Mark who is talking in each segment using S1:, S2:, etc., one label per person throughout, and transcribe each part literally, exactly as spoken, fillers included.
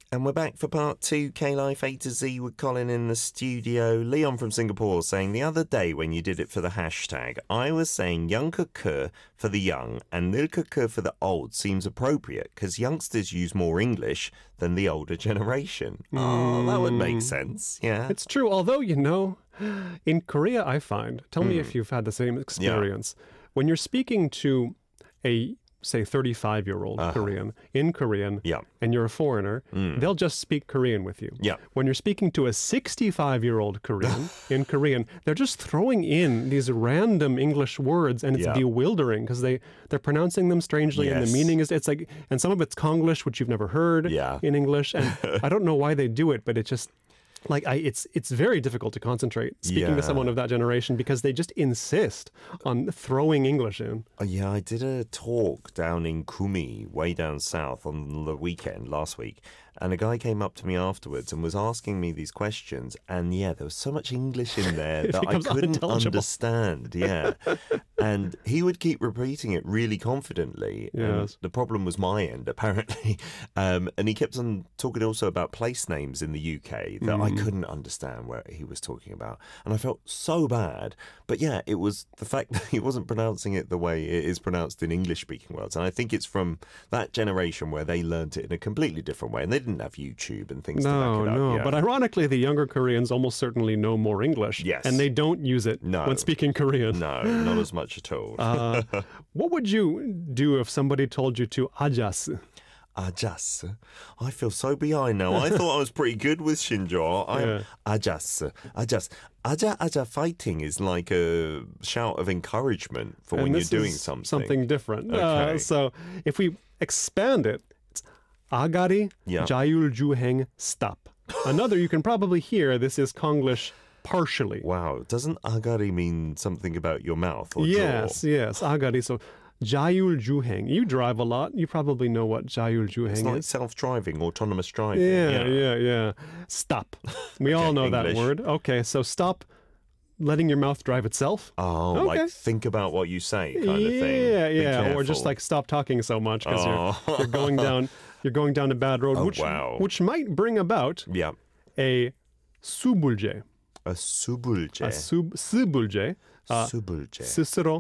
S1: And we're back for part two, K-Life A to Z with Colin in the studio. Leon from Singapore saying, the other day when you did it for the hashtag, I was saying youngker for the young and nilker for the old seems appropriate because youngsters use more English than the older generation. Mm. Oh, that would make sense, yeah.
S2: It's true, although, you know, in Korea I find, tell mm. me if you've had the same experience, yeah. when you're speaking to a say thirty-five-year-old uh-huh. Korean in Korean,
S1: yeah.
S2: and you're a foreigner, mm. they'll just speak Korean with you.
S1: Yeah.
S2: When you're speaking to a sixty-five-year-old Korean in Korean, they're just throwing in these random English words, and it's
S1: yeah.
S2: bewildering because they, they're pronouncing them strangely,
S1: yes.
S2: and the meaning is, it's like, and some of it's Konglish, which you've never heard
S1: yeah.
S2: in English, and I don't know why they do it, but it just... Like, I, it's it's very difficult to concentrate speaking
S1: yeah.
S2: to someone of that generation because they just insist on throwing English in.
S1: Oh, yeah, I did a talk down in Kumi, way down south, on the weekend last week. And a guy came up to me afterwards and was asking me these questions. And yeah, there was so much English in there that I couldn't understand. Yeah. And he would keep repeating it really confidently.
S2: Yes.
S1: And the problem was my end, apparently. Um, and he kept on talking also about place names in the U K that mm. I couldn't understand what he was talking about. And I felt so bad. But yeah, it was the fact that he wasn't pronouncing it the way it is pronounced in English-speaking worlds. And I think it's from that generation where they learned it in a completely different way. And they didn't have YouTube and things
S2: no,
S1: to back it up.
S2: No,
S1: yeah.
S2: But ironically, the younger Koreans almost certainly know more English.
S1: Yes.
S2: And they don't use it
S1: no.
S2: when speaking Korean.
S1: No, not as much at all.
S2: uh, what would you do if somebody told you to ajas?
S1: Ajas. I feel so behind now. I thought I was pretty good with Shinjo. I'm yeah. Ajas. Ajas. Aja Aja fighting is like a shout of encouragement for
S2: and
S1: when you're
S2: this
S1: doing
S2: is
S1: something.
S2: Something different.
S1: Okay.
S2: Uh, so if we expand it, it's agari
S1: yeah.
S2: jayuljuheng stop. Another you can probably hear, this is Konglish partially.
S1: Wow. Doesn't agari mean something about your mouth or
S2: yes,
S1: jaw?
S2: Yes, agari. So jayuljuheng. You drive a lot. You probably know what jayuljuheng
S1: is. It's like
S2: is.
S1: self-driving, autonomous driving.
S2: Yeah,
S1: yeah,
S2: yeah, yeah. Stop. We all know
S1: English.
S2: that word. Okay, so stop letting your mouth drive itself.
S1: Oh,
S2: okay.
S1: like think about what you say kind
S2: yeah,
S1: of thing.
S2: Yeah, yeah.
S1: Careful.
S2: Or just like stop talking so much because
S1: oh.
S2: you're, you're going down you're going down a bad road,
S1: oh,
S2: which
S1: wow.
S2: which might bring about
S1: yeah.
S2: a subulje.
S1: A subulje.
S2: A sub subulje. Uh,
S1: subulje.
S2: 스스로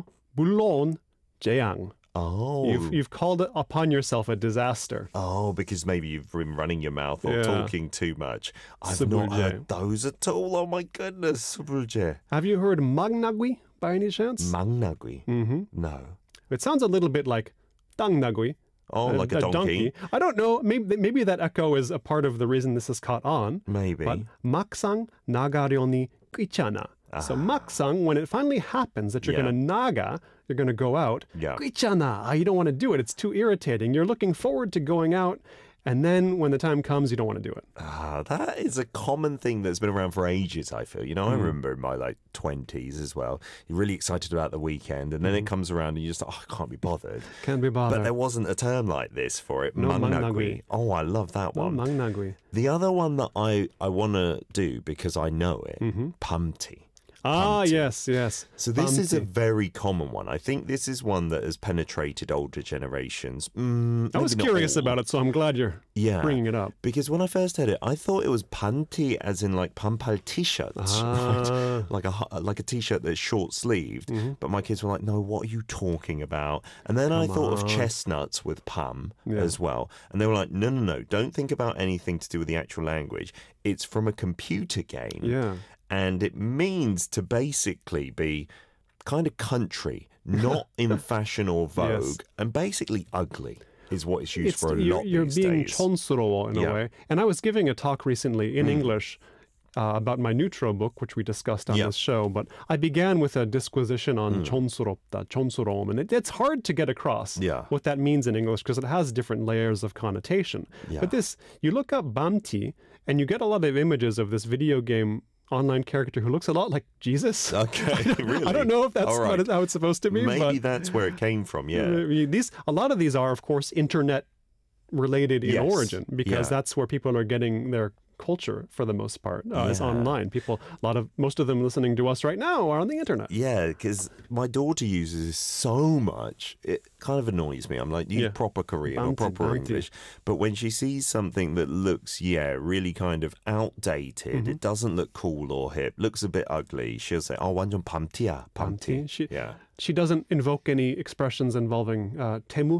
S2: 물론 재앙.
S1: Oh.
S2: You've, you've called it upon yourself a disaster.
S1: Oh, because maybe you've been running your mouth or
S2: yeah.
S1: talking too much. I've
S2: subulje.
S1: not heard those at all. Oh my goodness. Subulje.
S2: Have you heard magnagui by any chance?
S1: Magnagui?
S2: Mm-hmm.
S1: No.
S2: It sounds a little bit like tangnagui.
S1: Oh,
S2: a,
S1: like a,
S2: a
S1: donkey.
S2: donkey. I don't know. Maybe maybe that echo is a part of the reason this is caught on.
S1: Maybe.
S2: But 막상 나가려니 귀찮아.
S1: Ah.
S2: So 막상, when it finally happens that you're
S1: yeah.
S2: going to naga, you're going to go out.
S1: Yeah.
S2: 귀찮아. You don't want to do it. It's too irritating. You're looking forward to going out. And then when the time comes, you don't want to do it.
S1: Ah, that is a common thing that's been around for ages, I feel. You know, mm. I remember in my like twenties as well. You're really excited about the weekend, and then mm. it comes around and you're just like, oh, I can't be bothered.
S2: Can't be bothered.
S1: But there wasn't a term like this for it.
S2: No,
S1: magnagui. Oh, I love that
S2: no,
S1: one.
S2: magnagui.
S1: The other one that I, I want to do because I know it, mm-hmm. pamti.
S2: Ah,
S1: Pamti.
S2: yes, yes.
S1: So this
S2: Pamti.
S1: is a very common one. I think this is one that has penetrated older generations. Mm,
S2: I was curious
S1: all.
S2: about it, so I'm glad you're
S1: yeah,
S2: bringing it up.
S1: Because when I first heard it, I thought it was panty as in like pampal t-shirts,
S2: ah.
S1: right? Like a like a t-shirt that's short-sleeved. Mm-hmm. But my kids were like, no, what are you talking about? And then Come I thought on. of chestnuts with pam yeah. as well. And they were like, no, no, no, don't think about anything to do with the actual language. It's from a computer game.
S2: Yeah.
S1: And it means to basically be kind of country, not in fashion or vogue, yes. and basically ugly is what it's used
S2: it's,
S1: for a
S2: you're,
S1: lot
S2: you're
S1: these
S2: being
S1: days.
S2: 촌스러워 in
S1: yeah.
S2: a way. And I was giving a talk recently in
S1: mm.
S2: English uh, about my Neutro book, which we discussed on
S1: yeah.
S2: this show. But I began with a disquisition on mm. 촌스럽다, 촌스러움. And it, it's hard to get across
S1: yeah.
S2: what that means in English because it has different layers of connotation.
S1: Yeah.
S2: But this, you look up Bamti and you get a lot of images of this video game online character who looks a lot like Jesus.
S1: Okay,
S2: I
S1: really?
S2: I don't know if that's
S1: right.
S2: what it, how it's supposed to be.
S1: Maybe
S2: but
S1: that's where it came from, yeah.
S2: These, a lot of these are, of course, internet related in
S1: yes.
S2: origin because
S1: yeah.
S2: that's where people are getting their culture for the most part uh, is
S1: Yeah.
S2: online. People, a lot of, most of them listening to us right now are on the internet.
S1: Yeah, because my daughter uses this so much, it kind of annoys me. I'm like, use
S2: Yeah.
S1: proper Korean or
S2: Banti,
S1: proper
S2: banti.
S1: English. But when she sees something that looks, yeah, really kind of outdated,
S2: Mm-hmm.
S1: it doesn't look cool or hip, looks a bit ugly, she'll say, oh, 완전 밤티야, 밤티.
S2: 밤티. She,
S1: Yeah.
S2: she doesn't invoke any expressions involving uh, Temu.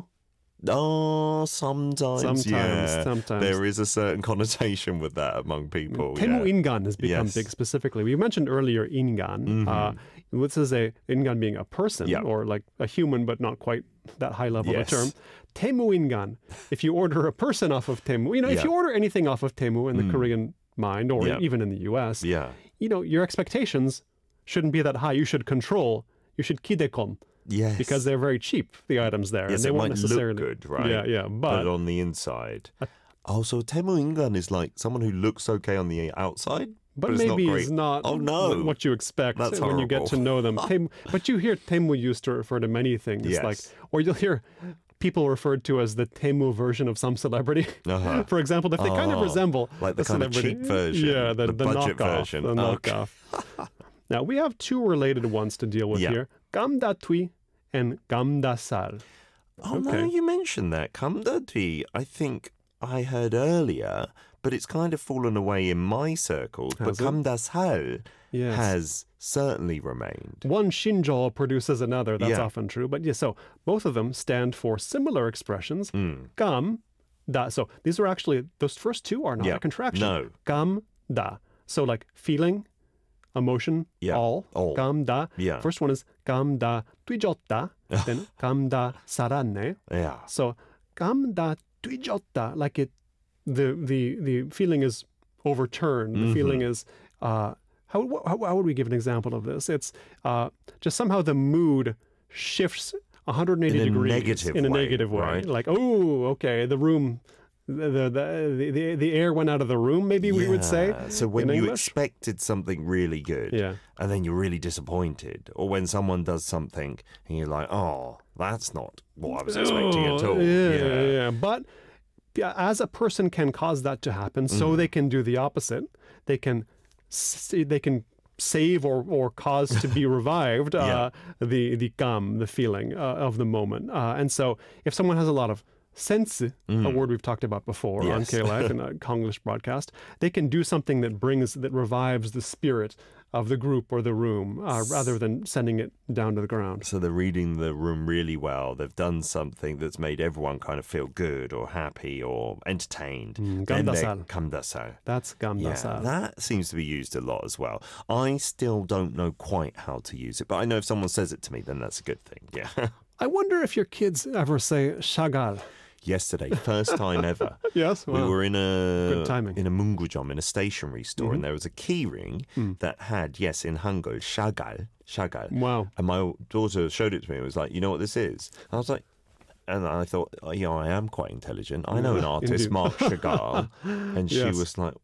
S1: Oh, sometimes,
S2: Sometimes,
S1: yeah.
S2: sometimes.
S1: There is a certain connotation with that among people.
S2: Temu
S1: yeah.
S2: Ingan has become
S1: Yes.
S2: big specifically. We mentioned earlier Ingan. Uh, this is a Ingan being a person
S1: Yeah.
S2: or like a human, but not quite that high level
S1: Yes.
S2: of a term. Temu Ingan. If you order a person off of Temu, you know, if
S1: Yeah.
S2: you order anything off of Temu in the Korean mind or
S1: Yeah.
S2: even in the U S,
S1: Yeah.
S2: you know, your expectations shouldn't be that high. You should control. You should kidekon
S1: Yes.
S2: because they're very cheap, the items there.
S1: Yes,
S2: and they
S1: it
S2: won't
S1: might
S2: necessarily
S1: look good, right?
S2: Yeah, yeah. But,
S1: But on the inside. Oh, so Temu Ingan is like someone who looks okay on the outside,
S2: But,
S1: but, it's
S2: maybe
S1: not great.
S2: it's not
S1: Oh, no.
S2: what you expect
S1: That's
S2: when you get to
S1: horrible.
S2: know them. Temu, but you hear Temu used to refer to many things,
S1: Yes.
S2: like, or you'll hear people referred to as the Temu version of some celebrity.
S1: Uh-huh.
S2: For example, if they kind of
S1: Oh,
S2: resemble
S1: like the
S2: a
S1: kind of
S2: celebrity.
S1: cheap version,
S2: Yeah, the,
S1: the budget
S2: knockoff,
S1: version.
S2: The
S1: Okay.
S2: knockoff. Now, we have two related ones to deal with
S1: Yeah.
S2: here. Gamdatui and Gamdasal.
S1: Oh, no,
S2: Okay.
S1: you mentioned that. Kamdati, I think I heard earlier, but it's kind of fallen away in my circles. But
S2: Has it?
S1: Kamdashal
S2: Yes.
S1: has certainly remained.
S2: One shinjal produces another. That's
S1: Yeah.
S2: often true. But yeah, so both of them stand for similar expressions.
S1: Mm.
S2: Gam, da. So these are actually, those first two are not
S1: Yeah.
S2: a contraction.
S1: No.
S2: Gam, da. So like feeling, emotion,
S1: Yeah.
S2: all.
S1: All.
S2: Gam, da.
S1: Yeah.
S2: First one is gam, da, tuijotta. Then gam, da, sarane.
S1: Yeah.
S2: So gam, da, tuijotta. Like it, the, the, the feeling is overturned. The
S1: Mm-hmm.
S2: feeling is, uh, how, how, how would we give an example of this? It's uh, just somehow the mood shifts one hundred eighty
S1: In a
S2: degrees
S1: negative
S2: in a
S1: way,
S2: negative way.
S1: right?
S2: Like, oh, okay, the room, the the, the the the air went out of the room. Maybe we would say.
S1: Yeah. So when
S2: in
S1: you
S2: English.
S1: expected something really good,
S2: Yeah.
S1: and then you're really disappointed, or when someone does something and you're like, oh, that's not what I was expecting at
S2: Oh,
S1: all.
S2: Yeah, yeah, yeah. But yeah, as a person can cause that to happen, so
S1: Mm.
S2: they can do the opposite. They can s- they can save or, or cause to be revived uh, the the gum, the feeling uh, of the moment. Uh, and so if someone has a lot of sense, a word we've talked about before on
S1: Mm. Yes.
S2: K L F in a Konglish broadcast, they can do something that brings, that revives the spirit of the group or the room uh, rather than sending it down to the ground.
S1: So they're reading the room really well. They've done something that's made everyone kind of feel good or happy or entertained.
S2: Mm,
S1: Then they-
S2: gamdasal.
S1: Gamdasal.
S2: That's
S1: Yeah,
S2: gamdasal.
S1: that seems to be used a lot as well. I still don't know quite how to use it, but I know if someone says it to me, then that's a good thing. Yeah.
S2: I wonder if your kids ever say shagal.
S1: Yesterday, first time ever.
S2: Yes,
S1: We
S2: wow.
S1: were in a
S2: Good timing.
S1: in a Munggujom, in a stationery store,
S2: Mhm.
S1: and there was a key ring
S2: Mm.
S1: that had, yes, in Hangul, shagal, shagal.
S2: Wow.
S1: And my daughter showed it to me and was like, you know what this is? And I was like, and I thought, oh, yeah, I am quite intelligent. I know an artist,
S2: Indeed.
S1: Mark Chagall. And she
S2: Yes.
S1: was like,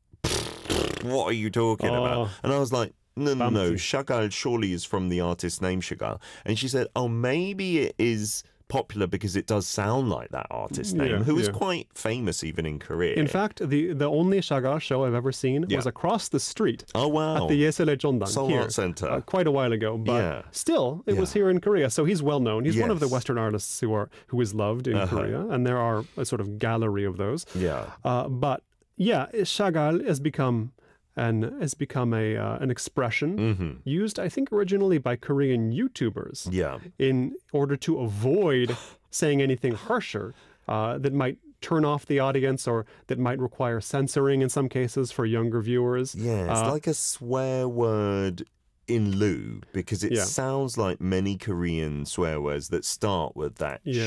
S1: what are you talking
S2: Oh.
S1: about? And I was like, no, no, no.
S2: Fancy.
S1: Chagall surely is from the artist's name Chagall. And she said, oh, maybe it is popular because it does sound like that artist's name,
S2: Yeah,
S1: who is
S2: yeah.
S1: quite famous even in Korea.
S2: In fact, the, the only shagal show I've ever seen
S1: Yeah.
S2: was across the street
S1: oh, wow.
S2: at the Yesele Jondang
S1: Seoul
S2: here.
S1: Art Center.
S2: Uh, quite a while ago, but
S1: Yeah.
S2: still, it was
S1: Yeah.
S2: here in Korea. So he's well known. He's one of the
S1: Yes.
S2: Western artists who are who is loved in
S1: Uh-huh.
S2: Korea, and there are a sort of gallery of those.
S1: yeah.
S2: Uh, but yeah, Chagall has become an has become a uh, an expression
S1: hmm
S2: used, I think, originally by Korean YouTubers
S1: Yeah.
S2: in order to avoid saying anything harsher uh, that might turn off the audience or that might require censoring in some cases for younger viewers.
S1: Yeah, it's
S2: Uh,
S1: like a swear word in lieu because it
S2: Yeah.
S1: sounds like many Korean swear words that start with that
S2: Yeah.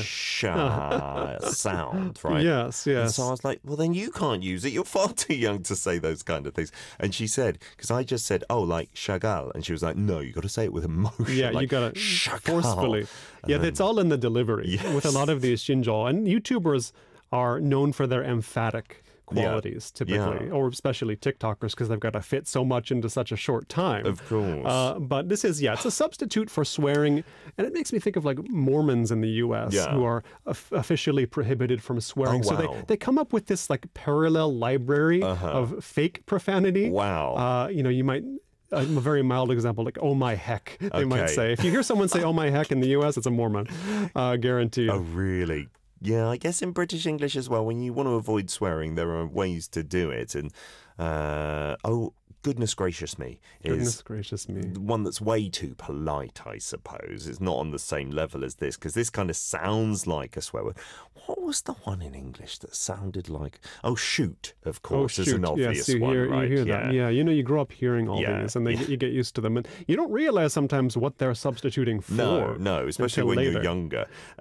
S1: sha sound, right?
S2: Yes,
S1: And
S2: yes.
S1: so I was like, well, then you can't use it. You're far too young to say those kind of things. And she said, because I just said, oh, like Chagall. And she was like, no, you got to say it with emotion.
S2: Yeah, you
S1: like,
S2: got to
S1: Chagall.
S2: forcefully. Yeah, it's all in the delivery with a lot of these shinjal. And YouTubers are known for their emphatic qualities typically,
S1: Yeah.
S2: or especially TikTokers because they've got to fit so much into such a short time.
S1: Of course.
S2: Uh, but this is, yeah, it's a substitute for swearing. And it makes me think of like Mormons in the U S
S1: Yeah.
S2: who are of- officially prohibited from swearing.
S1: Oh,
S2: So they,
S1: wow.
S2: they come up with this like parallel library
S1: Uh-huh.
S2: of fake profanity.
S1: Wow.
S2: Uh, you know, you might. A very mild example, like "oh my heck," they might
S1: Okay.
S2: say. If you hear someone say "oh my heck" in the U S, it's a Mormon, uh, guaranteed.
S1: Oh, really? Yeah, I guess in British English as well, when you want to avoid swearing, there are ways to do it. And, uh, oh, goodness gracious me is
S2: Goodness gracious me.
S1: one that's way too polite, I suppose. It's not on the same level as this, because this kind of sounds like a swear word. What was the one in English that sounded like... Oh, shoot, of course,
S2: oh,
S1: is
S2: shoot.
S1: an obvious
S2: yes, you
S1: one,
S2: hear,
S1: right?
S2: You hear
S1: yeah.
S2: that. Yeah, you know, you grow up hearing all
S1: Yeah,
S2: these, and they,
S1: yeah.
S2: you get used to them. And you don't realize sometimes what they're substituting for.
S1: No, no, especially
S2: until
S1: when
S2: later.
S1: you're younger.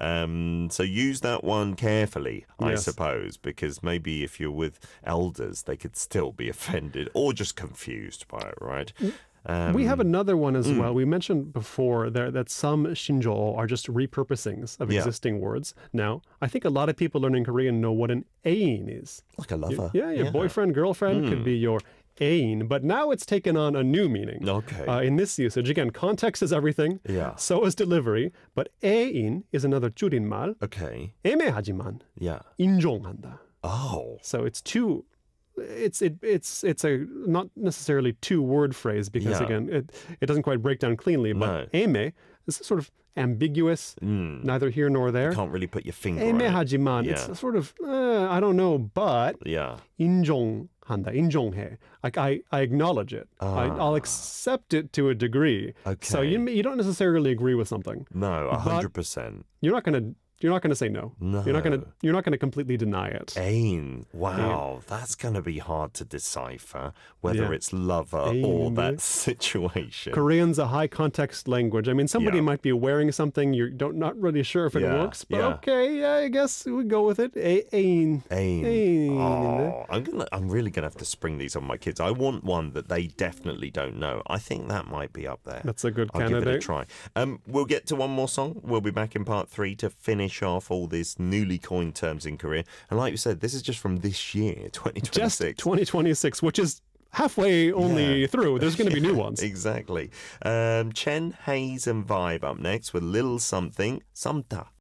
S1: Um, so use that one carefully, I
S2: Yes.
S1: suppose, because maybe if you're with elders, they could still be offended or just confused by it, right? Um,
S2: We have another one as
S1: mm.
S2: well. We mentioned before there that some shinjo are just repurposings of
S1: Yeah.
S2: existing words. Now, I think a lot of people learning Korean know what an ain is.
S1: like a lover.
S2: Yeah, your boyfriend, girlfriend could be your ain, but now it's taken on a new meaning.
S1: Okay.
S2: Uh, in this usage, again, context is everything.
S1: Yeah.
S2: So is delivery. But ain is another 줄임말.
S1: Okay.
S2: 애매하지만
S1: Yeah.
S2: 인정한다.
S1: Oh.
S2: So it's two. It's it it's it's a not necessarily two word phrase because
S1: Yeah.
S2: again it it doesn't quite break down cleanly. But
S1: No.
S2: 애매 is sort of ambiguous,
S1: Mm.
S2: neither here nor there.
S1: Can't really put your finger on it.
S2: 애매하지만
S1: Yeah.
S2: it's sort of uh, I don't know, but
S1: Yeah.
S2: 인정한다, 인정해. Like I, I acknowledge it. I,
S1: Ah.
S2: I'll accept it to a degree. So
S1: Okay.
S2: you you don't necessarily agree with something.
S1: No, a hundred percent.
S2: You're not gonna you're not gonna say no.
S1: No.
S2: You're not gonna you're not gonna completely deny it.
S1: Ain. Wow, that's going to be hard to decipher whether
S2: Yeah.
S1: it's lover or
S2: Ain.
S1: that situation.
S2: Korean's a high context language. I mean, somebody
S1: Yeah.
S2: might be wearing something you're don't not really sure if it
S1: Yeah,
S2: works, but
S1: yeah.
S2: okay, yeah, I guess we go with it. A- ain.
S1: Ain.
S2: Ain.
S1: Oh, I'm gonna. I'm really gonna have to spring these on my kids. I want one that they definitely don't know. I think that might be up there.
S2: That's a good
S1: I'll give it a
S2: candidate.
S1: try. Um, we'll get to one more song. We'll be back in part three to finish off all these newly coined terms in Korea. And like you said, this is just from this year, twenty
S2: Just
S1: twenty-six.
S2: twenty twenty-six, which is halfway only
S1: Yeah.
S2: through. There's going to be new ones.
S1: Exactly. Um, Chen, Hayes, and Vibe up next with Little Something, Samta.